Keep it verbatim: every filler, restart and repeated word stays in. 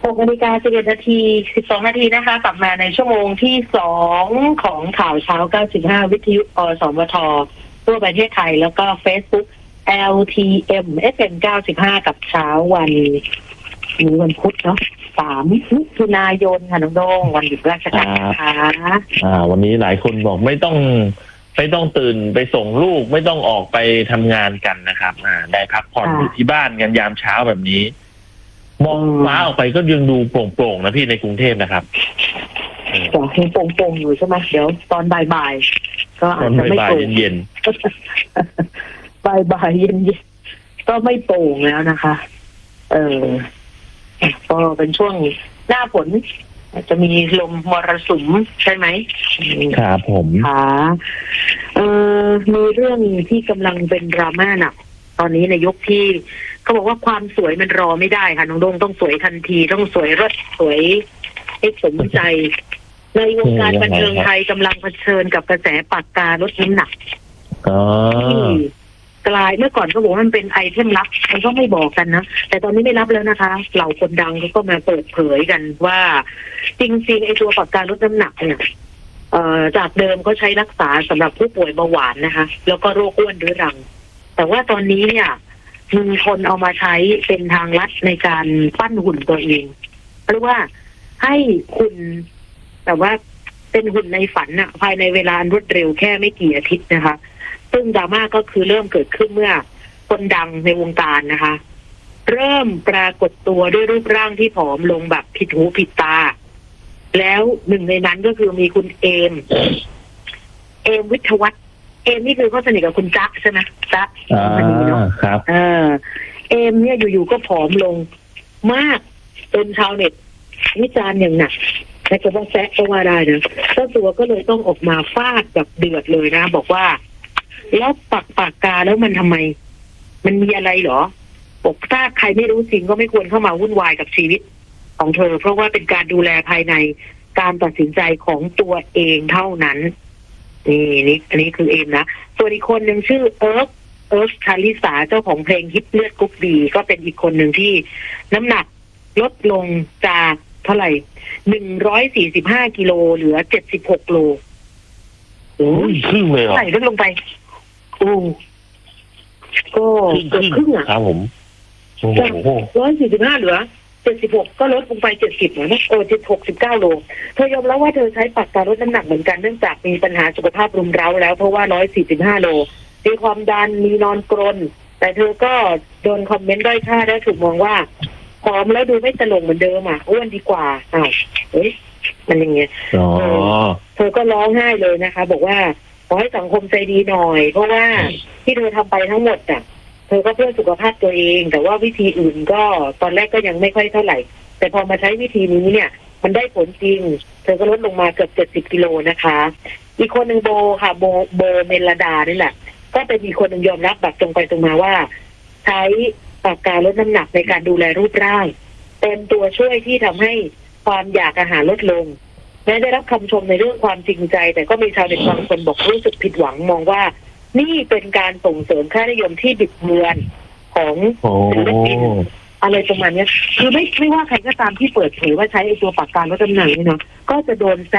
หกนาฬิกาสิบเอ็ดนาทีสิบสองนาทีนะคะกลับมาในชั่วโมงที่สองของข่าวเช้าเก้าสิบห้าวิทยุอสมททั่วประเทศไทยแล้วก็ Facebook แอล ที เอ็ม เอฟ เอ็ม เก้าสิบห้ากับเช้าวันนี้วันพุธเนาะสามมิถุนายนค่ะน้องโดงวันหยุดราชการนะคะอ่าวันนี้หลายคนบอกไม่ต้องไม่ต้องตื่นไปส่งลูกไม่ต้องออกไปทำงานกันนะครับอ่าได้พักผ่อนอยู่ที่บ้านกันยามเช้าแบบนี้มองฟ้าออกไปก็ยังดูโปร่งๆนะพี่ในกรุงเทพนะครับก็ยังโปร่งๆอยู่ใช่ไหมเดี๋ยวตอนบ่ายๆก็อาจจะไม่โปร่งเย็นๆบ่ายๆเย็นๆก็ไม่โปร่งแล้วนะคะเออก็เป็นช่วงหน้าฝนจะมีลมมรสุมใช่ไหมครับผมค่ะเออมีเรื่องที่กำลังเป็นดราม่าหนักตอนนี้ในยุคที่เขาบอกว่าความสวยมันรอไม่ได้ค่ะน้องโดงต้องสวยทันทีต้องสวยรสสวยให้สมใจในวงการบันเทิงไทยกำลังเผชิญกับกระแสปากกาลดน้ำหนักที่กลายเมื่อก่อนเขาบอกว่ามันเป็นไอเทมลับมันก็ไม่บอกกันนะแต่ตอนนี้ไม่รับแล้วนะคะเหล่าคนดังเขาก็มาเปิดเผยกันว่าจริงๆไอตัวปากกาลดน้ำหนักเนี่ยเอ่อจากเดิมเขาใช้รักษาสำหรับผู้ป่วยเบาหวานนะคะแล้วก็โรคอ้วนเรื้อรังแต่ว่าตอนนี้เนี่ยมีคนเอามาใช้เป็นทางลัดในการปั้นหุ่นตัวเองหรือว่าให้คุณแต่ว่าเป็นหุ่นในฝันอะภายในเวลารวดเร็วแค่ไม่กี่อาทิตย์นะคะซึ่งดราม่าก็คือเริ่มเกิดขึ้นเมื่อคนดังในวงการนะคะเริ่มปรากฏตัวด้วยรูปร่างที่ผอมลงแบบผิดหูผิดตาแล้วหนึ่งในนั้นก็คือมีคุณเอมเอมวิทยวัฒน์เอมนี่คือเขาสนิทกับคุณจ๊ะใช่ไหมจ๊ะอ่าครับเออเอมเนี่ยอยู่ๆก็ผอมลงมากจนชาวเน็ตวิจารณ์อย่างหนักแต่จะว่าแซะก็ว่าได้นะเจ้าตัวก็เลยต้องออกมาฟาดแบบเดือดเลยนะบอกว่าแล้วปักปากกาแล้วมันทำไมมันมีอะไรเหรอปกถ้าใครไม่รู้จริงก็ไม่ควรเข้ามาวุ่นวายกับชีวิตของเธอเพราะว่าเป็นการดูแลภายในการตัดสินใจของตัวเองเท่านั้นนี่นี่อันนี้คือเอมนะส่วนอีกคนหนึ่งชื่อเอิร์กเอิร์กชาลิสาเจ้าของเพลงฮิตเลือดกรุ๊ปบีก็เป็นอีกคนหนึ่งที่น้ำหนักลดลงจากเท่าไหร่หนึ่งร้อยสี่สิบห้ากิโลเหลือเจ็ดสิบหกโลโอ้ยครึ่งเลยเหรอใส่ลดลงไปโอ้ก็เกือบครึ่งอ่ะครับผมจากร้อยสี่สิบห้าเหลือเจ็ดสิบหกก็ลดลงไปเจ็ดสิบนะโอ้เจ็ดหกสิบเก้าโลเธอยอมรับว่าเธอใช้ปากกาลดน้ำหนักเหมือนกันเนื่องจากมีปัญหาสุขภาพรุมเร้าแล้วเพราะว่าร้อยสี่สิบห้าโลมีความดันมีนอนกรนแต่เธอก็โดนคอมเมนต์ด้อยค่าและถูกมองว่าผอมแล้วดูไม่ตลกเหมือนเดิมอ่ะอ้วนดีกว่าอ้าวเฮ้ยมันอย่างเงี้ยเธอก็ร้องไห้เลยนะคะบอกว่าขอให้สังคมใจดีหน่อยเพราะว่าที่เธอทำไปทั้งหมดอ่ะเธอก็เพื่อสุขภาพตัวเองแต่ว่าวิธีอื่นก็ตอนแรกก็ยังไม่ค่อยเท่าไหร่แต่พอมาใช้วิธีนี้เนี่ยมันได้ผลจริงเธอก็ลดลงมาเกือบเจ็ดสิบกิโลนะคะอีกคนหนึ่งโบค่ะโบโบเมลดานี่แหละก็เป็นอีกคนหนึ่งยอมรับแบบตรงไปตรงมาว่าใช้ปากกาลดน้ำหนักในการดูแลรูปร่างเป็นตัวช่วยที่ทำให้ความอยากอาหารลดลงแม้ได้รับคำชมในเรื่องความจริงใจแต่ก็มีชาวเน็ตบางคนบอกรู้สึกผิดหวังมองว่านี่เป็นการส่งเสริมค่านิยมที่บิดเบือนของศิลปินอะไรประมาณนี้คือไม่ไม่ว่าใครก็ตามที่เปิดเผยว่าใช้ไอ้ตัวปากกาลดน้ำหนักนี่เนาะก็จะโดน